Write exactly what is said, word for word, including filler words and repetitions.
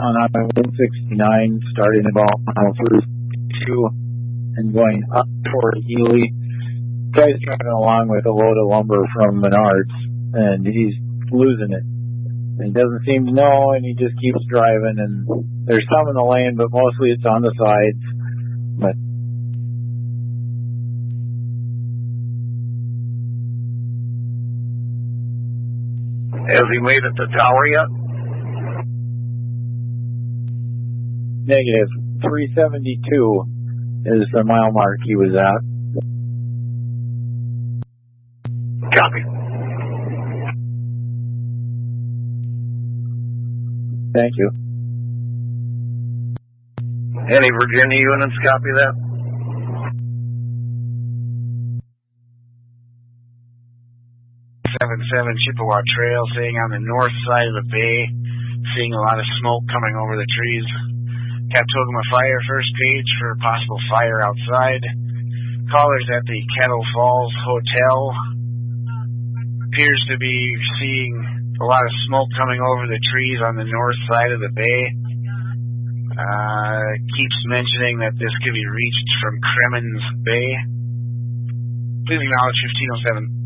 on one sixty-nine, starting about mile thirty-two and going up toward Ely. Guy's driving along with a load of lumber from Menards, and he's losing it. And he doesn't seem to know, and he just keeps driving, and there's some in the lane, but mostly it's on the sides. But has he made it to tower yet? Negative. three seventy-two is the mile mark he was at. Copy. Thank you. Any Virginia units copy that? seven seven Chippewa Trail, saying on the north side of the bay, seeing a lot of smoke coming over the trees. Captogama Fire, first page for possible fire outside. Callers at the Kettle Falls Hotel. Appears to be seeing a lot of smoke coming over the trees on the north side of the bay. Uh, keeps mentioning that this could be reached from Cremens Bay. Please acknowledge fifteen oh seven.